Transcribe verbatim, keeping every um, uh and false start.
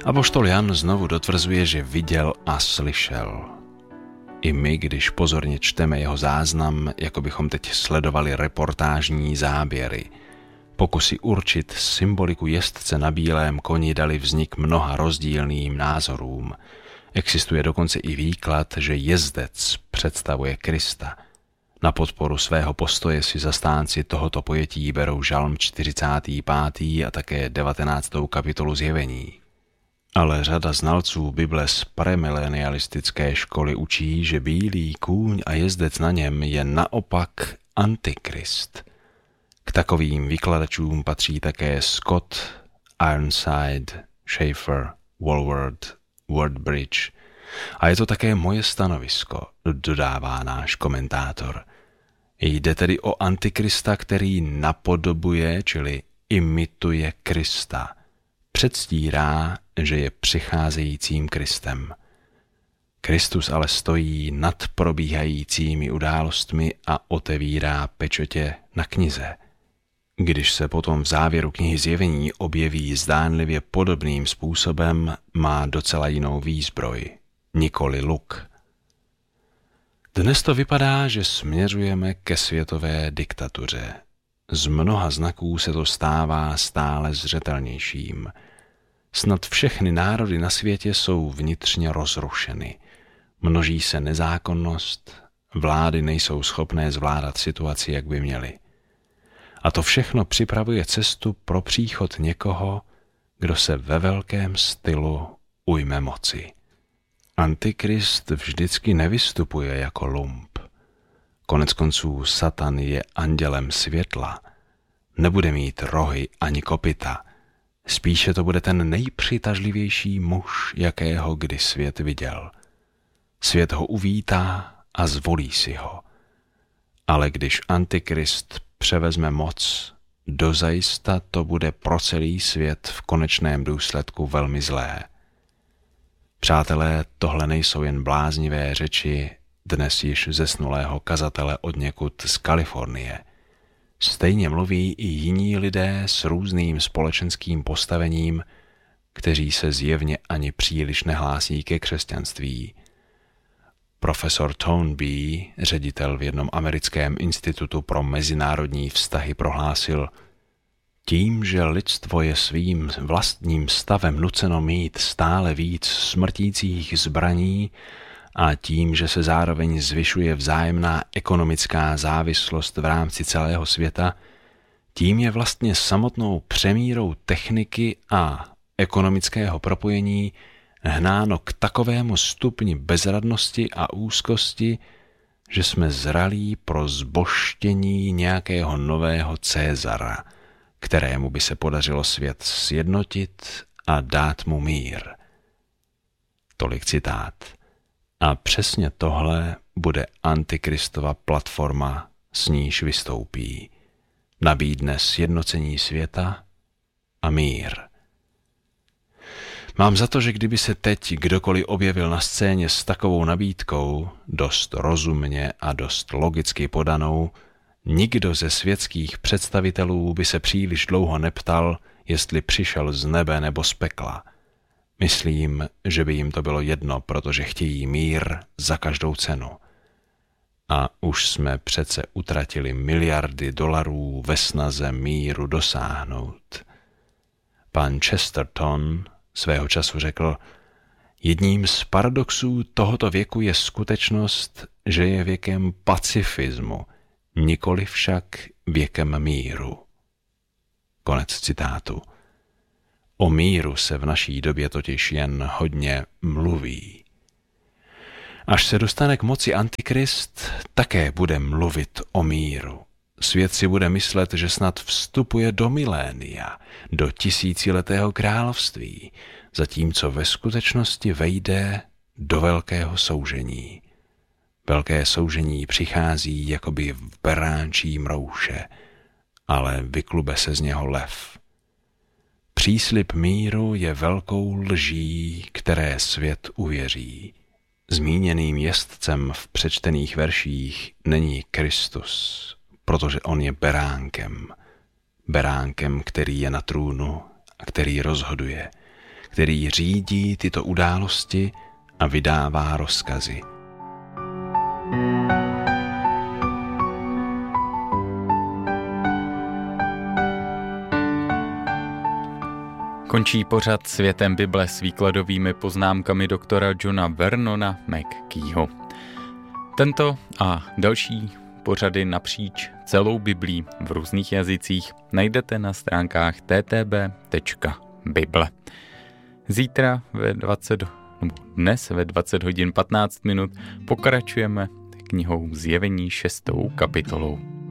Apoštol Jan znovu dotvrzuje, že viděl a slyšel. I my, když pozorně čteme jeho záznam, jako bychom teď sledovali reportážní záběry. Pokusy určit symboliku jezdce na bílém koni dali vznik mnoha rozdílným názorům. Existuje dokonce i výklad, že jezdec představuje Krista. Na podporu svého postoje si zastánci tohoto pojetí berou žalm čtyřicátý pátý a také devatenáctou kapitolu Zjevení. Ale řada znalců Bible z premilenialistické školy učí, že bílý kůň a jezdec na něm je naopak Antikrist. K takovým vykladačům patří také Scott, Ironside, Schaeffer, Walworth, Wordbridge. A je to také moje stanovisko, dodává náš komentátor. Jde tedy o Antikrista, který napodobuje, čili imituje Krista. Předstírá, že je přicházejícím Kristem. Kristus ale stojí nad probíhajícími událostmi a otevírá pečetě na knize. Když se potom v závěru knihy Zjevení objeví zdánlivě podobným způsobem, má docela jinou výzbroj, nikoli luk. Dnes to vypadá, že směřujeme ke světové diktatuře. Z mnoha znaků se to stává stále zřetelnějším. Snad všechny národy na světě jsou vnitřně rozrušeny. Množí se nezákonnost, vlády nejsou schopné zvládat situaci, jak by měly. A to všechno připravuje cestu pro příchod někoho, kdo se ve velkém stylu ujme moci. Antikrist vždycky nevystupuje jako lump. Koneckonců Satan je andělem světla. Nebude mít rohy ani kopyta. Spíše to bude ten nejpřitažlivější muž, jakého kdy svět viděl. Svět ho uvítá a zvolí si ho. Ale když Antikrist převezme moc, dozajista to bude pro celý svět v konečném důsledku velmi zlé. Přátelé, tohle nejsou jen bláznivé řeči dnes již zesnulého kazatele odněkud z Kalifornie. Stejně mluví i jiní lidé s různým společenským postavením, kteří se zjevně ani příliš nehlásí ke křesťanství. Profesor Toynbee, ředitel v jednom americkém institutu pro mezinárodní vztahy, prohlásil: tím, že lidstvo je svým vlastním stavem nuceno mít stále víc smrtících zbraní a tím, že se zároveň zvyšuje vzájemná ekonomická závislost v rámci celého světa, tím je vlastně samotnou přemírou techniky a ekonomického propojení hnáno k takovému stupni bezradnosti a úzkosti, že jsme zralí pro zbožštění nějakého nového Cézara, kterému by se podařilo svět sjednotit a dát mu mír. Tolik citát. A přesně tohle bude Antikristova platforma, s níž vystoupí. Nabídne sjednocení světa a mír. Mám za to, že kdyby se teď kdokoliv objevil na scéně s takovou nabídkou, dost rozumně a dost logicky podanou, nikdo ze světských představitelů by se příliš dlouho neptal, jestli přišel z nebe nebo z pekla. Myslím, že by jim to bylo jedno, protože chtějí mír za každou cenu. A už jsme přece utratili miliardy dolarů ve snaze míru dosáhnout. Pan Chesterton svého času řekl: jedním z paradoxů tohoto věku je skutečnost, že je věkem pacifismu, nikoli však věkem míru. Konec citátu. O míru se v naší době totiž jen hodně mluví. Až se dostane k moci Antikrist, také bude mluvit o míru. Svět si bude myslet, že snad vstupuje do milénia, do tisíciletého království, zatímco ve skutečnosti vejde do velkého soužení. Velké soužení přichází jakoby v beránčí mrouše, ale vyklube se z něho lev. Příslib míru je velkou lží, které svět uvěří. Zmíněným jezdcem v přečtených verších není Kristus, protože on je beránkem. Beránkem, který je na trůnu a který rozhoduje, který řídí tyto události a vydává rozkazy. Končí pořad Světem Bible s výkladovými poznámkami doktora Johna Vernona McKeeho. Tento a další pořady napříč celou Biblí v různých jazycích najdete na stránkách t t b tečka bible. Zítra ve dvacet, nebo dnes ve dvacet hodin patnáct minut pokračujeme knihou Zjevení šestou kapitolou.